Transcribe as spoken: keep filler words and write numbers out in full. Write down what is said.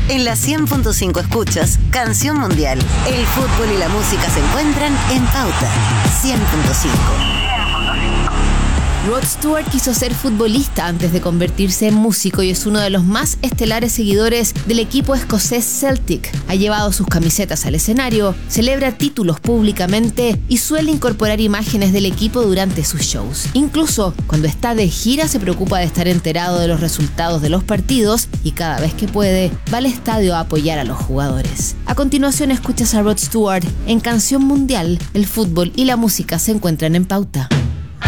En la cien punto cinco escuchas Canción Mundial. El fútbol y la música se encuentran en Pauta cien punto cinco. Rod Stewart quiso ser futbolista antes de convertirse en músico y es uno de los más estelares seguidores del equipo escocés Celtic. Ha llevado sus camisetas al escenario, celebra títulos públicamente y suele incorporar imágenes del equipo durante sus shows. Incluso cuando está de gira se preocupa de estar enterado de los resultados de los partidos y cada vez que puede va al estadio a apoyar a los jugadores. A continuación escuchas a Rod Stewart en Canción Mundial. El fútbol y la música se encuentran en Pauta.